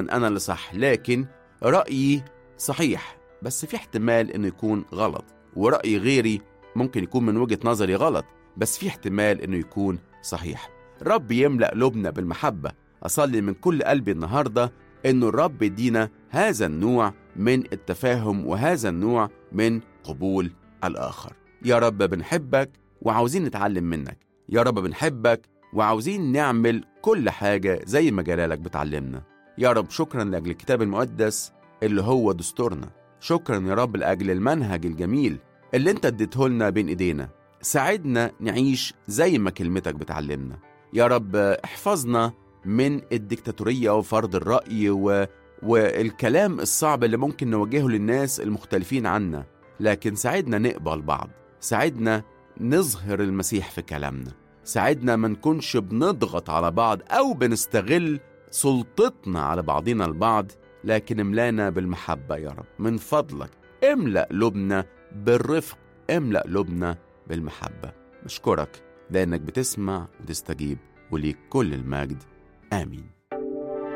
دايما أنا اللي صح، لكن رأيي صحيح بس في احتمال إنه يكون غلط، ورأي غيري ممكن يكون من وجهة نظري غلط بس في احتمال إنه يكون صحيح. رب يملأ قلوبنا بالمحبة. أصلي من كل قلبي النهاردة إنه الرب يدينا هذا النوع من التفاهم وهذا النوع من قبول الآخر. يا رب بنحبك وعاوزين نتعلم منك، يا رب بنحبك وعاوزين نعمل كل حاجة زي ما جلالك بتعلمنا. يا رب شكرا لأجل الكتاب المقدس اللي هو دستورنا، شكرا يا رب لأجل المنهج الجميل اللي انت اديته لنا بين ايدينا. ساعدنا نعيش زي ما كلمتك بتعلمنا. يا رب احفظنا من الديكتاتورية وفرض الرأي والكلام الصعب اللي ممكن نوجهه للناس المختلفين عنا، لكن ساعدنا نقبل بعض، ساعدنا نظهر المسيح في كلامنا، ساعدنا ما نكونش بنضغط على بعض أو بنستغل سلطتنا على بعضنا البعض، لكن املانا بالمحبة يا رب. من فضلك املأ قلوبنا بالرفق، املأ قلوبنا بالمحبة. نشكرك لأنك بتسمع وتستجيب، وليك كل المجد. آمين.